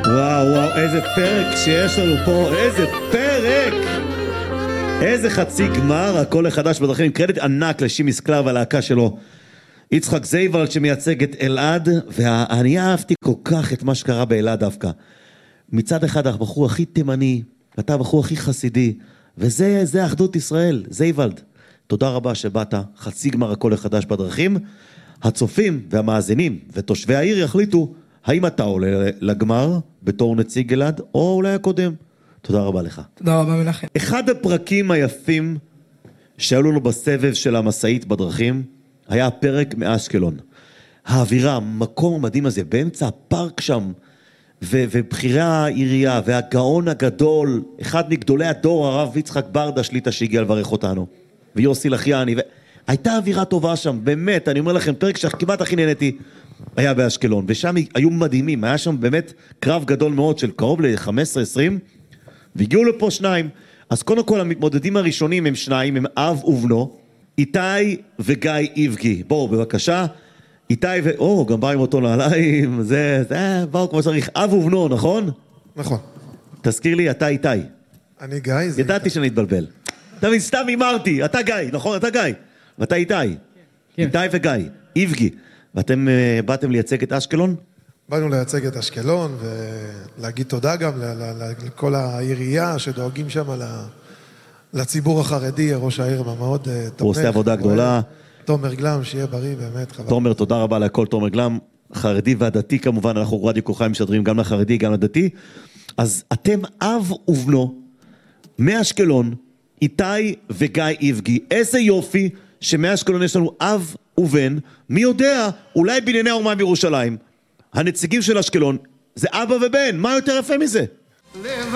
וואו, איזה פרק שיש לנו פה, איזה פרק! איזה חצי גמר, הכל החדש בדרכים, קרדיט ענק לשימי סקלר והלהקה שלו. יצחק זייבלד שמייצג את אלעד, ואני אהבתי כל כך את מה שקרה באלעד דווקא. מצד אחד הבחור הכי תימני, אתה הבחור הכי חסידי, וזה אחדות ישראל, זייבלד. תודה רבה שבאת, חצי גמר הכל החדש בדרכים. הצופים והמאזינים ותושבי העיר יחליטו האם אתה עולה לגמר בתור נציג אלעד, או אולי הקודם. תודה רבה לך. תודה רבה מנחם. אחד הפרקים היפים שהיו לנו בסבב של המסעית בדרכים, היה הפרק מאשקלון. האווירה, המקום המדהים הזה, באמצע הפארק שם, ובחירי העירייה, והגאון הגדול, אחד מגדולי הדור, הרב יצחק ברדה שליטה שהגיע לברך אותנו, ויוסי לחייני, הייתה אווירה טובה שם, באמת, אני אומר לכם, פרק שכמעט הכי נהניתי, היה באשקלון, ושם היו מדהימים, היה שם באמת קרב גדול מאוד של קרוב ל-15-20, והגיעו לפה שניים. אז קודם כל המתמודדים הראשונים הם שניים, הם אב ובנו, איתי וגיא איבגי. בואו בבקשה, איתי גם בא עם אותו נעליים, באו כמו שצריך, אב ובנו, נכון? נכון. תזכיר לי, אתה איתי. אני גיא, זה ידעתי שאני אתבלבל. תמיד סתם אמרתי, אתה גיא, נכון? אתה גיא. ואתה איתי. איתי וגיא, איבגי. ואתם באתם לייצג את אשקלון? באנו לייצג את אשקלון, ולהגיד תודה גם לכל העירייה שדואגים שם לציבור החרדי, ראש העיר מאוד תומך. הוא עושה עבודה גדולה. תומר גלם, שיהיה בריא, באמת חבל. תומר, תודה רבה לכל תומר גלם, חרדי והדתי כמובן, אנחנו רדיו כוכבים משדרים גם לחרדי, גם לדתי. אז אתם אב ובנו, מאשקלון, איתי וגיא איבגי. איזה יופי שמאשקלון יש לנו אב ובן, מי יודע, אולי בנייני האומה בירושלים, הנציגים של אשקלון, זה אבא ובן, מה יותר יפה מזה?